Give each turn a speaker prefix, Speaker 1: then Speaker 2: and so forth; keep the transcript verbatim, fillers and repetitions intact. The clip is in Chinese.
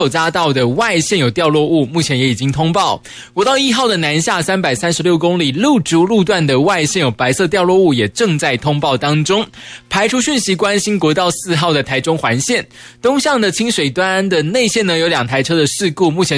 Speaker 1: 手匝道的外线有掉落物，目前也已经通报。国道一号的南下三百三十六公里路竹路段的外线有白色掉落物，也正在通报当中。排除讯息关心国道四号的台中环线东向的清水端的内线呢，有两台车的事故，目前